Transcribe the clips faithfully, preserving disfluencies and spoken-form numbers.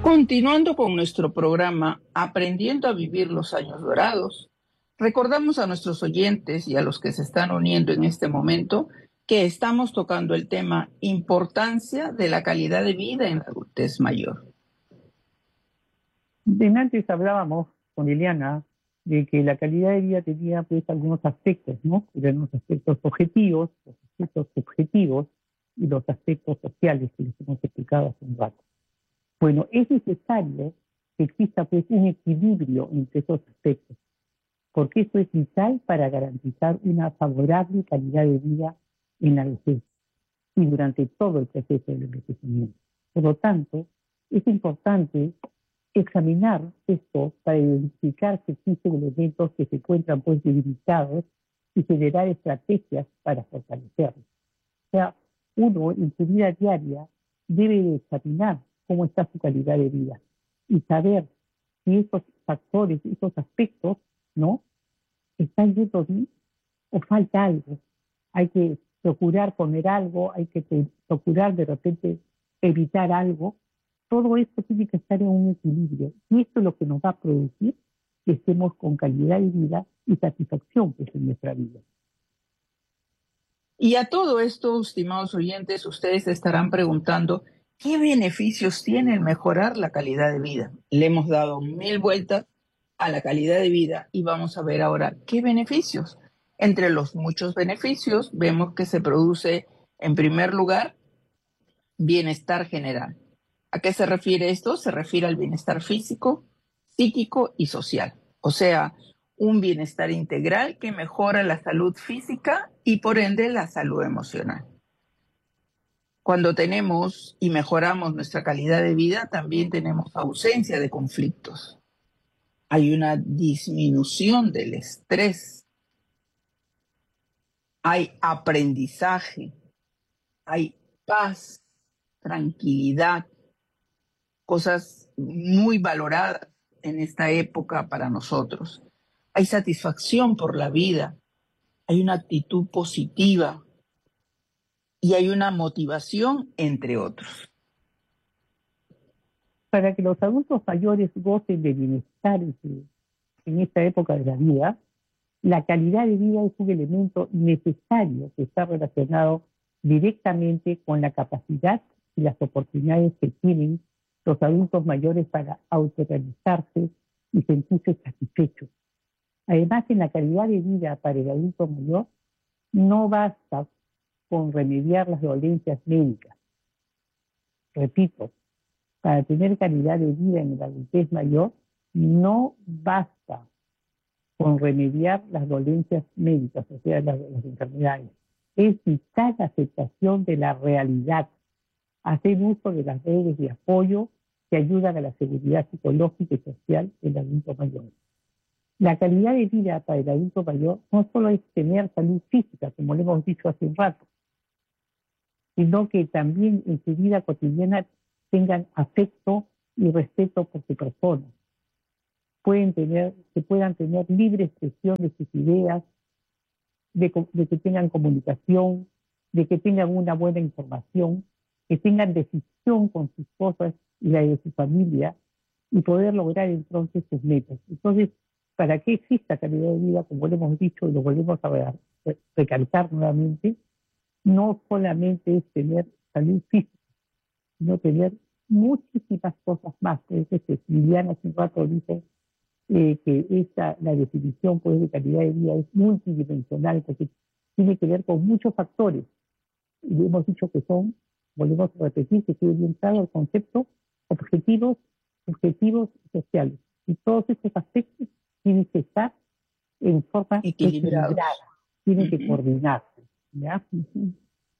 Continuando con nuestro programa Aprendiendo a vivir los años dorados, recordamos a nuestros oyentes y a los que se están uniendo en este momento que estamos tocando el tema importancia de la calidad de vida en la adultez mayor. De antes hablábamos con Eliana de que la calidad de vida tenía pues algunos aspectos, ¿no? Eran los aspectos objetivos, los aspectos subjetivos y los aspectos sociales que les hemos explicado hace un rato. Bueno, es necesario que exista pues un equilibrio entre esos aspectos, porque eso es vital para garantizar una favorable calidad de vida en la vejez y durante todo el proceso del envejecimiento. Por lo tanto, es importante examinar esto para identificar si existen elementos que se encuentran pues debilitados y generar estrategias para fortalecerlos. O sea, uno en su vida diaria debe de examinar cómo está su calidad de vida y saber si esos factores, esos aspectos, ¿no?, están yendo bien o falta algo. Hay que procurar poner algo, hay que procurar de repente evitar algo. Todo esto tiene que estar en un equilibrio y esto es lo que nos va a producir que estemos con calidad de vida y satisfacción pues, en nuestra vida. Y a todo esto, estimados oyentes, ustedes se estarán preguntando, ¿qué beneficios tiene el mejorar la calidad de vida? Le hemos dado mil vueltas a la calidad de vida y vamos a ver ahora qué beneficios. Entre los muchos beneficios vemos que se produce, en primer lugar, bienestar general. ¿A qué se refiere esto? Se refiere al bienestar físico, psíquico y social. O sea, un bienestar integral que mejora la salud física y por ende la salud emocional. Cuando tenemos y mejoramos nuestra calidad de vida, también tenemos ausencia de conflictos. Hay una disminución del estrés. Hay aprendizaje. Hay paz, tranquilidad, cosas muy valoradas en esta época para nosotros. Hay satisfacción por la vida. Hay una actitud positiva. Y hay una motivación, entre otros. Para que los adultos mayores gocen de bienestar en esta época de la vida, la calidad de vida es un elemento necesario que está relacionado directamente con la capacidad y las oportunidades que tienen los adultos mayores para autorrealizarse y sentirse satisfechos. Además, en la calidad de vida para el adulto mayor no basta con remediar las dolencias médicas. Repito, para tener calidad de vida en la adultez mayor, no basta con remediar las dolencias médicas, o sea, las, las enfermedades. Es vital la aceptación de la realidad, hacer uso de las redes de apoyo que ayudan a la seguridad psicológica y social del adulto mayor. La calidad de vida para el adulto mayor no solo es tener salud física, como le hemos dicho hace un rato, sino que también en su vida cotidiana tengan afecto y respeto por su persona. Pueden tener, que puedan tener libre expresión de sus ideas, de, de que tengan comunicación, de que tengan una buena información, que tengan decisión con sus cosas y la de su familia y poder lograr entonces sus metas. Entonces, para que exista calidad de vida, como lo hemos dicho y lo volvemos a recalcar nuevamente, no solamente es tener salud física, sino tener muchísimas cosas más. Entonces, Liliana hace un rato dice eh, que esta, la definición pues, de calidad de vida es multidimensional, porque tiene que ver con muchos factores. Y hemos dicho que son, volvemos a repetir, que tiene bien claro el concepto objetivos, subjetivos y sociales. Y todos estos aspectos tienen que estar en forma equilibrados, equilibrada, tienen uh-huh. que coordinarse. ¿Ya? Uh-huh.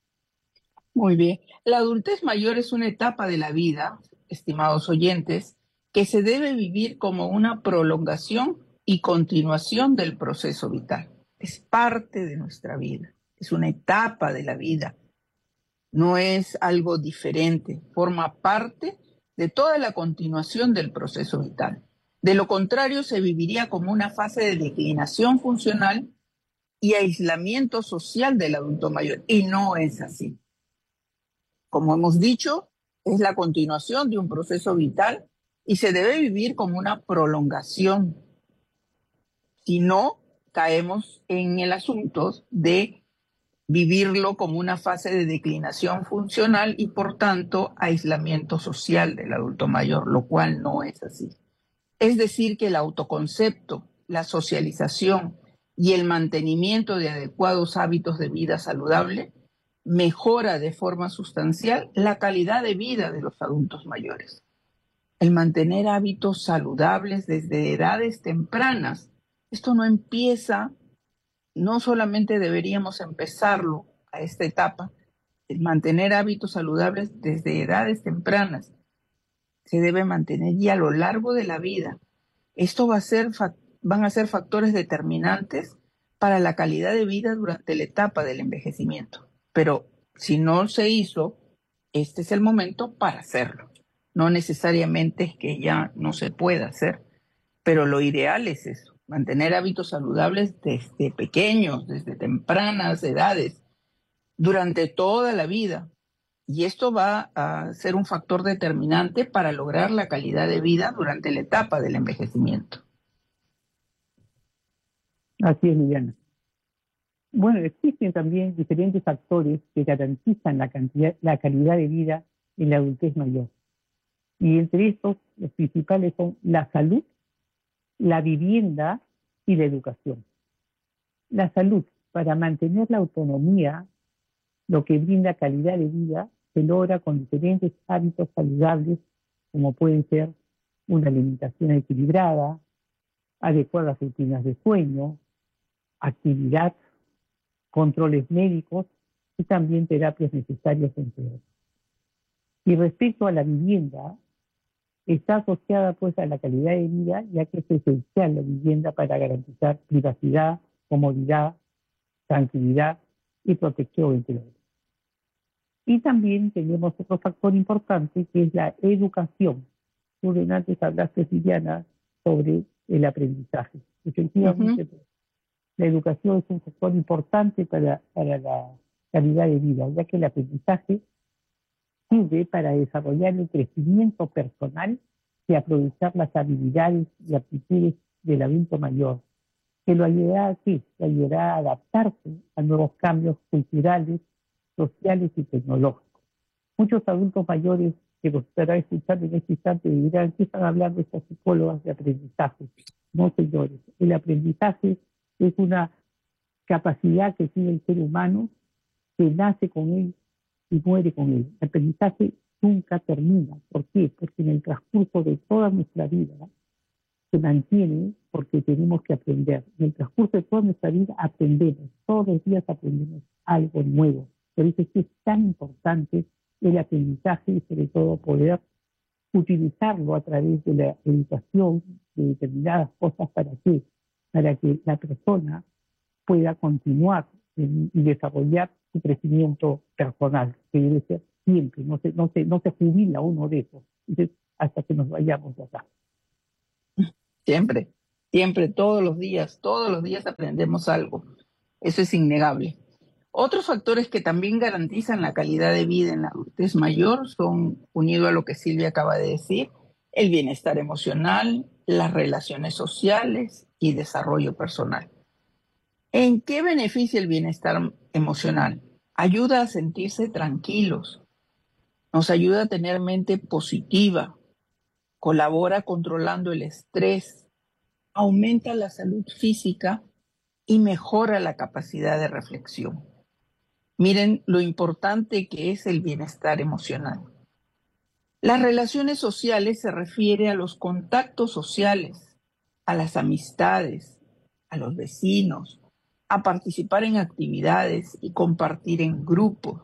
Muy bien. La adultez mayor es una etapa de la vida, estimados oyentes, que se debe vivir como una prolongación y continuación del proceso vital. Es parte de nuestra vida, es una etapa de la vida. No es algo diferente, forma parte de toda la continuación del proceso vital. De lo contrario, se viviría como una fase de declinación funcional y aislamiento social del adulto mayor, y no es así. Como hemos dicho, es la continuación de un proceso vital y se debe vivir como una prolongación. Si no, caemos en el asunto de vivirlo como una fase de declinación funcional y, por tanto, aislamiento social del adulto mayor, lo cual no es así. Es decir, que el autoconcepto, la socialización y el mantenimiento de adecuados hábitos de vida saludable mejora de forma sustancial la calidad de vida de los adultos mayores. El mantener hábitos saludables desde edades tempranas, esto no empieza, no solamente deberíamos empezarlo a esta etapa, el mantener hábitos saludables desde edades tempranas se debe mantener y a lo largo de la vida. Esto va a ser, van a ser factores determinantes para la calidad de vida durante la etapa del envejecimiento. Pero si no se hizo, este es el momento para hacerlo. No necesariamente es que ya no se pueda hacer, pero lo ideal es eso, mantener hábitos saludables desde pequeños, desde tempranas edades, durante toda la vida. Y esto va a ser un factor determinante para lograr la calidad de vida durante la etapa del envejecimiento. Así es, Liliana. Bueno, existen también diferentes factores que garantizan la, cantidad, la calidad de vida en la adultez mayor. Y entre estos, los principales son la salud, la vivienda y la educación. La salud, para mantener la autonomía, lo que brinda calidad de vida, se logra con diferentes hábitos saludables, como pueden ser una alimentación equilibrada, adecuadas rutinas de sueño, actividad, controles médicos y también terapias necesarias, entre otros. Y respecto a la vivienda, está asociada pues a la calidad de vida, ya que es esencial la vivienda para garantizar privacidad, comodidad, tranquilidad y protección, entre otros. Y también tenemos otro factor importante que es la educación. Tú antes hablaste, Liliana, sobre el aprendizaje. Efectivamente, uh-huh. La educación es un factor importante para, para la calidad de vida, ya que el aprendizaje sirve para desarrollar el crecimiento personal y aprovechar las habilidades y aptitudes del adulto mayor, que lo ayudará a, ¿sí? lo ayudará a adaptarse a nuevos cambios culturales, sociales y tecnológicos. Muchos adultos mayores que los estarán escuchando en este instante dirán: ¿qué están hablando estas psicólogas de aprendizaje? No, señores, el aprendizaje es una capacidad que tiene el ser humano, que nace con él y muere con él. El aprendizaje nunca termina. ¿Por qué? Porque en el transcurso de toda nuestra vida se mantiene, porque tenemos que aprender. En el transcurso de toda nuestra vida aprendemos. Todos los días aprendemos algo nuevo. Por eso es que es tan importante el aprendizaje y sobre todo poder utilizarlo a través de la educación de determinadas cosas. ¿Para qué? Para que la persona pueda continuar y desarrollar su crecimiento personal, que debe ser siempre, no se, no se, no se jubila uno de esos, hasta que nos vayamos de acá. Siempre, siempre, todos los días, todos los días aprendemos algo. Eso es innegable. Otros factores que también garantizan la calidad de vida en la adultez mayor son, unido a lo que Silvia acaba de decir, el bienestar emocional, las relaciones sociales y desarrollo personal. ¿En qué beneficia el bienestar emocional? Ayuda a sentirse tranquilos, nos ayuda a tener mente positiva, colabora controlando el estrés, aumenta la salud física y mejora la capacidad de reflexión. Miren lo importante que es el bienestar emocional. Las relaciones sociales se refiere a los contactos sociales, a las amistades, a los vecinos, a participar en actividades y compartir en grupos.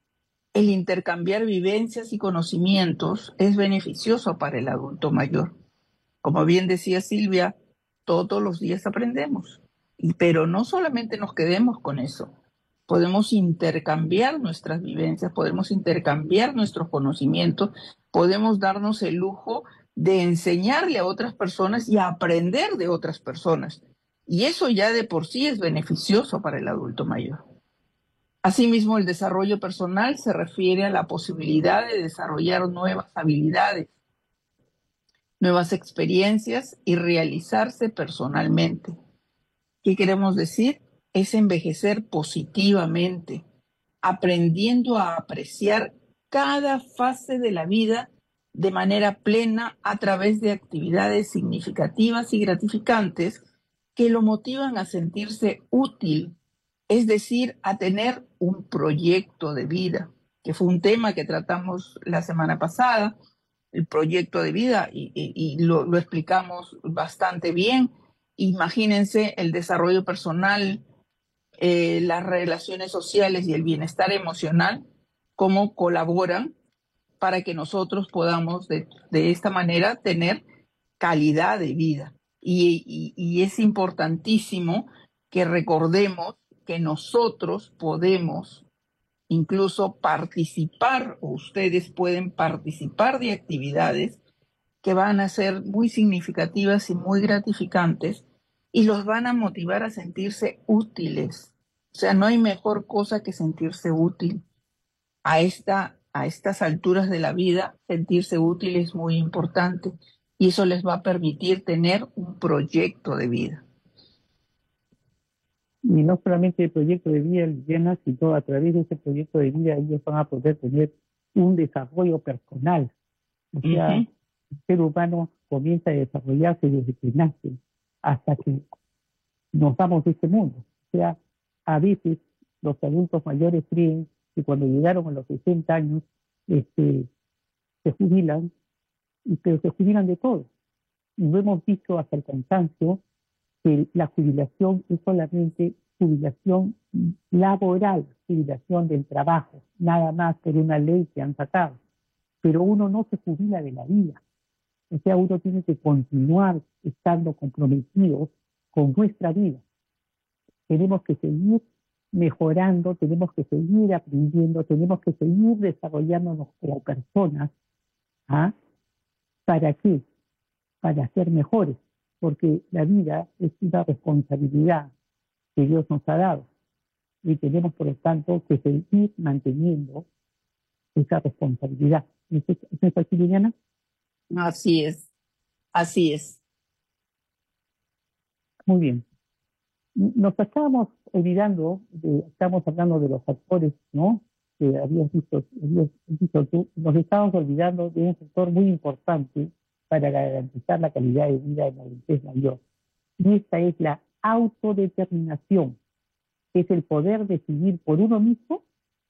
El intercambiar vivencias y conocimientos es beneficioso para el adulto mayor. Como bien decía Silvia, todos los días aprendemos, pero no solamente nos quedemos con eso. Podemos intercambiar nuestras vivencias, podemos intercambiar nuestros conocimientos, podemos darnos el lujo de enseñarle a otras personas y a aprender de otras personas. Y eso ya de por sí es beneficioso para el adulto mayor. Asimismo, el desarrollo personal se refiere a la posibilidad de desarrollar nuevas habilidades, nuevas experiencias y realizarse personalmente. ¿Qué queremos decir? Es envejecer positivamente, aprendiendo a apreciar cada fase de la vida de manera plena a través de actividades significativas y gratificantes que lo motivan a sentirse útil, es decir, a tener un proyecto de vida, que fue un tema que tratamos la semana pasada, el proyecto de vida, y, y, y lo, lo explicamos bastante bien. Imagínense el desarrollo personal, eh, las relaciones sociales y el bienestar emocional, cómo colaboran para que nosotros podamos de, de esta manera tener calidad de vida. Y, y, y es importantísimo que recordemos que nosotros podemos incluso participar, o ustedes pueden participar de actividades que van a ser muy significativas y muy gratificantes y los van a motivar a sentirse útiles. O sea, no hay mejor cosa que sentirse útil. A, esta, a estas alturas de la vida, sentirse útil es muy importante y eso les va a permitir tener un proyecto de vida. Y no solamente el proyecto de vida, Liliana, sino a través de ese proyecto de vida ellos van a poder tener un desarrollo personal. O sea, uh-huh. El ser humano comienza a desarrollarse desde que nace hasta que nos vamos de este mundo. O sea, a veces los adultos mayores creen que cuando llegaron a los sesenta años este, se jubilan, pero se jubilan de todo. Y lo hemos dicho hasta el cansancio que la jubilación es solamente jubilación laboral, jubilación del trabajo, nada más por una ley que han sacado. Pero uno no se jubila de la vida. O sea, uno tiene que continuar estando comprometidos con nuestra vida. Tenemos que seguir mejorando, tenemos que seguir aprendiendo, tenemos que seguir desarrollándonos como personas. ¿Ah? ¿Para qué? Para ser mejores, porque la vida es una responsabilidad que Dios nos ha dado y tenemos, por lo tanto, que seguir manteniendo esa responsabilidad. ¿No es así, Liliana? Así es, así es. Muy bien. Nos estábamos olvidando, de, estamos hablando de los factores, ¿no? Que habías visto, habías visto tú, nos estábamos olvidando de un factor muy importante para garantizar la calidad de vida en la adultez mayor. Y esta es la autodeterminación, que es el poder decidir por uno mismo,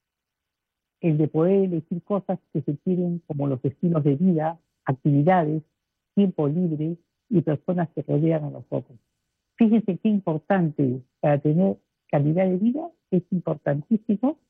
el de poder elegir cosas que se quieren como los estilos de vida, actividades, tiempo libre y personas que rodean a nosotros. Fíjense qué importante para tener calidad de vida, es importantísimo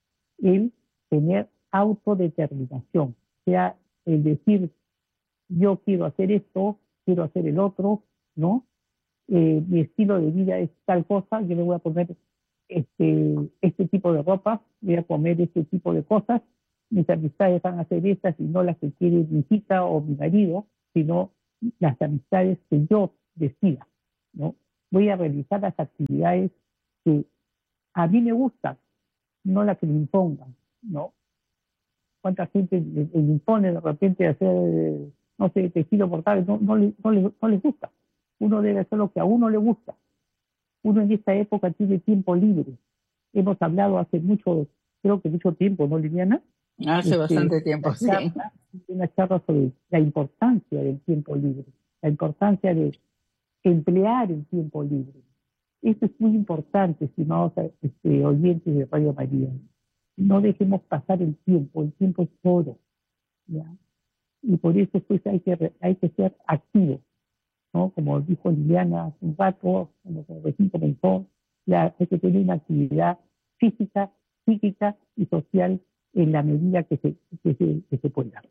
el tener autodeterminación, o sea, el decir, yo quiero hacer esto, quiero hacer el otro, ¿no? Eh, mi estilo de vida es tal cosa, yo le voy a poner este, este tipo de ropa, voy a comer este tipo de cosas, mis amistades van a ser estas y no las que quiere mi hija o mi marido, sino las amistades que yo decida, ¿no? Voy a realizar las actividades que a mí me gustan, no las que me impongan, ¿no? ¿Cuánta gente le, le impone de repente hacer, no sé, tejido portable? No, no, le, no, le, no les gusta. Uno debe hacer lo que a uno le gusta. Uno en esta época tiene tiempo libre. Hemos hablado hace mucho, creo que mucho tiempo, ¿no, Liliana? Hace este, bastante tiempo, una charla, sí. Una charla sobre la importancia del tiempo libre, la importancia de emplear el tiempo libre. Esto es muy importante, estimados este, oyentes de Radio María. No dejemos pasar el tiempo, el tiempo es oro, ¿ya? Y por eso pues hay que, hay que ser activos, ¿no? Como dijo Liliana hace un rato, como recién comenzó, ya hay que tener una actividad física, psíquica y social en la medida que se, que se, que se pueda.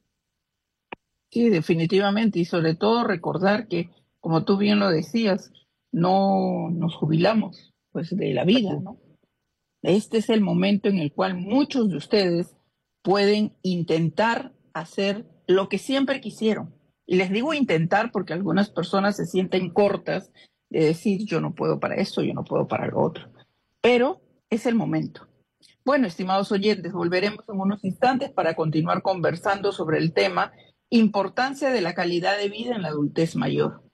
Sí, definitivamente, y sobre todo recordar que, como tú bien lo decías, no nos jubilamos pues de la vida, ¿no? Este es el momento en el cual muchos de ustedes pueden intentar hacer lo que siempre quisieron. Y les digo intentar porque algunas personas se sienten cortas de decir yo no puedo para esto, yo no puedo para lo otro. Pero es el momento. Bueno, estimados oyentes, volveremos en unos instantes para continuar conversando sobre el tema Importancia de la calidad de vida en la adultez mayor.